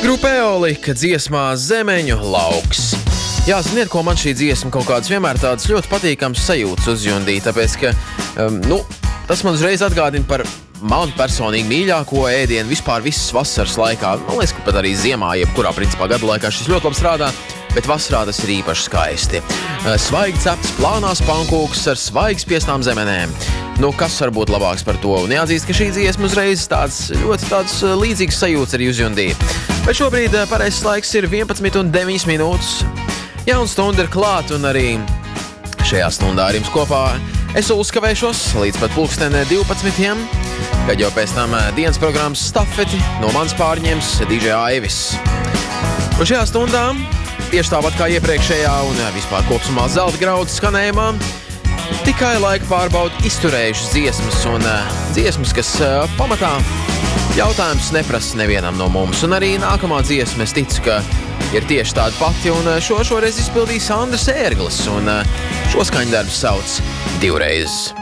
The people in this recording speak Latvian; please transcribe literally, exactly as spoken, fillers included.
Grupa Eolika dziesmā Zemeņu lauks. Jā, ziniet, ko man šī dziesma kaut kādas vienmēr tādas ļoti patīkams sajūtas uzjundīja, tāpēc, ka, um, nu, tas man uzreiz atgādina par man personīgi mīļāko ēdienu vispār visas vasaras laikā. Man liekas, ka pat arī ziemā, jebkurā principā gada laikā šis ļoti labi strādā, bet vasarā tas ir īpaši skaisti. Svaigi cepts plānās pankūks ar svaigi spiestām zemenēm. Nu, kas var būt labāks par to? Un jāatzīst, ka šī dziesma uzreiz tāds ļoti tāds līdzīgs sajūts arī uzjundīja. Bet šobrīd pareizs laiks ir vienpadsmit un deviņas minūtes. Jauna stunda ir klāt, un arī šajā stundā ar jums kopā es uzkavēšos līdz pat pulksten divpadsmitiem, kad jau pēc tam dienas programmas stafeti no manis pārņems D J Aivis. Un šajā stundā, tieši tāpat kā iepriekšējā un vispār kopsumā zelta graudu skanējumā, tikai laika pārbaudu izturējušas dziesmas un uh, dziesmas, kas uh, pamatā jautājums neprasa nevienam no mums. Un arī nākamā dziesma, es ticu, ka ir tieši tāda pati, un šo šoreiz izpildīs Andris Ērglis, un uh, šo skaņdarbu sauc Divreiz.